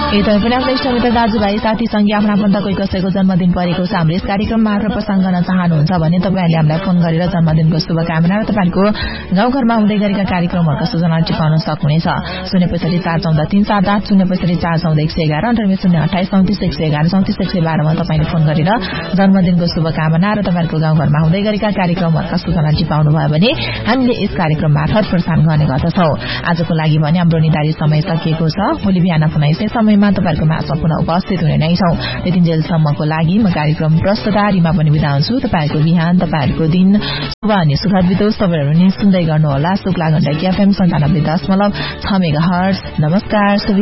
पनि आफ्नो इष्टमित्र दाजुभाइ साथीसँग आफ्नो आफन्तको कसैको जन्मदिन परेको छ हाम्रो यस कार्यक्रम मार्फत प्रसारण गर्न चाहनुहुन्छ भने तपाईहरूले हामीलाई फोन गरेर जन्मदिनको शुभकामना र तपाईको गाउँघरमा हुँदै गरेका कार्यक्रमहरुका सूचना टिपाउन सक्नुहुनेछ 065414378 065414111 अन्टरमेट 0283311 मा तपाईले फोन गरेर जन्मदिनको शुभकामना र तपाईको गाउँघरमा हुँदै गरेका कार्यक्रमहरुका सूचना टिपाउनु भयो भने हामीले यस कार्यक्रम मार्फत प्रसारण गर्ने गर्दछौं आजको लागि भने हाम्रो निर्धारित समय सकिएको छ भोलि बिहान पुनः यसै समयमा तपाईको माझमा पुनः उपस्थित हुने नै छौं त्यतिन्जेलसम्मको लागि म कार्यक्रम प्रस्तुतारीमा पनि बिदा हुन्छु तपाईहरुको बिहान तपाईहरुको दिन शुभ अनि सुखद बितोस् तपाईहरु नि सुन्दै गर्नु होला शुक्ला गण्डकी एफएम 97.6 मेगाहर्ज नमस्कार।